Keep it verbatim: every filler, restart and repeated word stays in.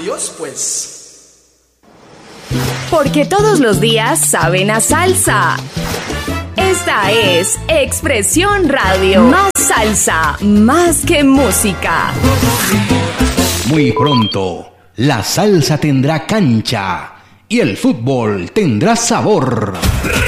Adiós, pues. Porque todos los días saben a salsa. Esta es Expresión Radio. Más salsa, más que música. Muy pronto, la salsa tendrá cancha y el fútbol tendrá sabor.